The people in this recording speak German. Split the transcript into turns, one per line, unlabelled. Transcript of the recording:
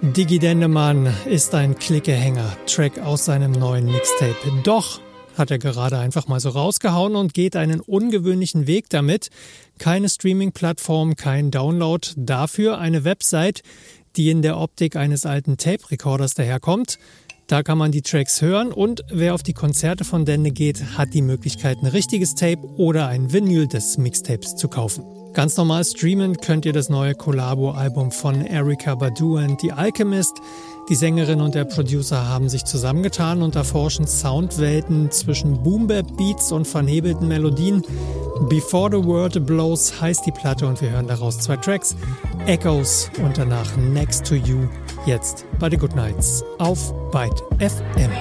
Diggi Dendemann ist ein Klickehänger, Track aus seinem neuen Mixtape. Doch hat er gerade einfach mal so rausgehauen und geht einen ungewöhnlichen Weg damit. Keine Streaming-Plattform, kein Download, dafür eine Website, die in der Optik eines alten Tape-Recorders daherkommt. Da kann man die Tracks hören und wer auf die Konzerte von Dende geht, hat die Möglichkeit, ein richtiges Tape oder ein Vinyl des Mixtapes zu kaufen. Ganz normal streamen könnt ihr das neue Collabo-Album von Erykah Badu and The Alchemist. Die Sängerin und der Producer haben sich zusammengetan und erforschen Soundwelten zwischen Boom-Bap-Beats und vernebelten Melodien. Before the World Blows heißt die Platte und wir hören daraus 2 Tracks. Echoes und danach Next to You, jetzt bei The Good Nights auf Byte FM.